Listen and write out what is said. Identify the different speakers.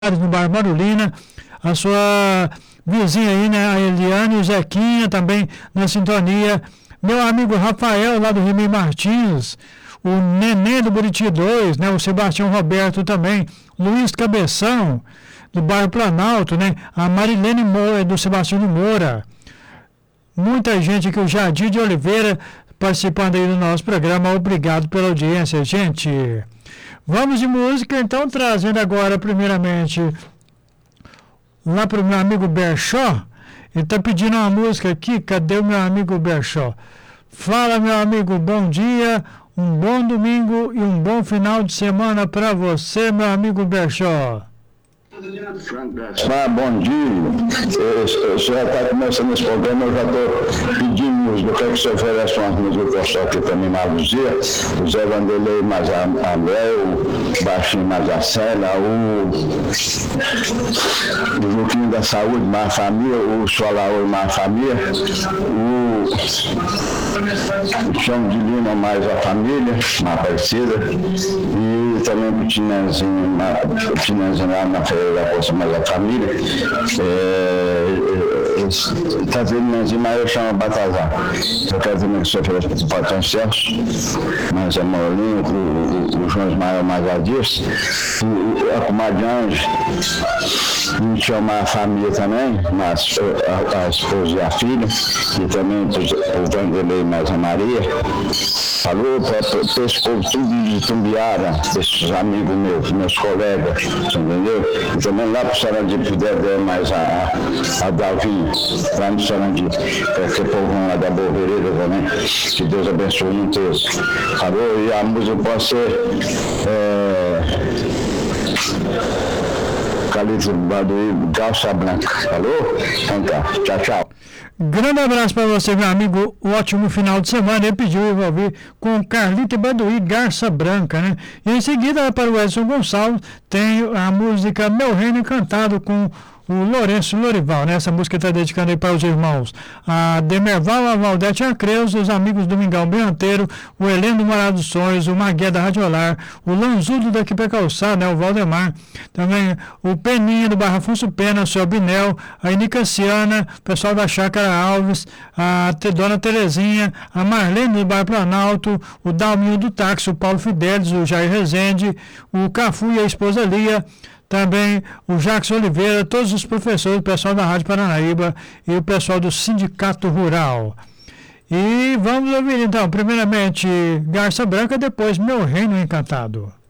Speaker 1: no bairro Marulina, a sua vizinha aí, né, a Eliane e o Zequinha também na sintonia, meu amigo Rafael lá do Remy Martins, o Nenê do Buriti 2, né, o Sebastião Roberto também, Luiz Cabeção, do bairro Planalto, né, a Marilene Moura, do Sebastião de Moura, muita gente aqui, o Jardim de Oliveira, participando aí do nosso programa, obrigado pela audiência, gente. Vamos de música, então, trazendo agora, primeiramente, lá para o meu amigo Berchó. Ele está pedindo uma música aqui, cadê o meu amigo Berchó? Fala, meu amigo, bom dia, um bom domingo e um bom final de semana para você, meu amigo Berchó.
Speaker 2: Bom dia. O senhor está começando esse programa, eu já estou pedindo música. Eu quero que o senhor ofereça umas músicas que eu estou aqui para animar o dia. O Zé Vanderlei mais a Mel, o Baixinho mais a Célia, o Juquinho da Saúde mais a família, o Solaoi mais a família, o Chão de Lima mais a família, mais parecida, e também o Tinenzinho lá na Feira da Poça mais a família. Está vendo, mas eu chamo Batazar. Eu quero também que o senhor ofereça para o Patrão Celso, mais a Molinho, o João Ismael mais a Dias, a comadre Anjo, e chamar a família também, mas a esposa e a filha, e também o Vanderlei mais a Maria. Falou para esse povo tudo de Tumbiara, esses amigos meus colegas, entendeu? E também lá para o Sarandi, puder ver mais a Dalvinha, lá no Sarandi, esse povo lá da Boa Vereda também, que Deus abençoe em todos. Falou, e a música pode ser Calixto Baduí, Calça Branca. Falou? Então tá, tchau, tchau.
Speaker 1: Grande abraço para você, meu amigo. Ótimo final de semana. Ele pediu eu ouvir com Carlito Baduí, Garça Branca, né? E em seguida, para o Edson Gonçalves, tem a música Meu Reino Encantado com o Lourenço Lorival, né? Essa música está dedicando aí para os irmãos a Demerval, a Valdete, a Creus, os amigos do Mingau Berranteiro, o Heleno do Morado dos Sonhos, o Magué da Radiolar, o Lanzudo daqui para Calçada, né? O Valdemar, também o Peninha do Barra Afonso Pena, o seu Binel, a Inicaciana, o pessoal da Chácara Alves, a Dona Terezinha, a Marlene do Bairro Planalto, o Dalminho do Táxi, o Paulo Fidelis, o Jair Rezende, o Cafu e a esposa Lia, também o Jacques Oliveira, todos os professores, o pessoal da Rádio Paranaíba e o pessoal do Sindicato Rural. E vamos ouvir então, primeiramente, Garça Branca, depois Meu Reino Encantado.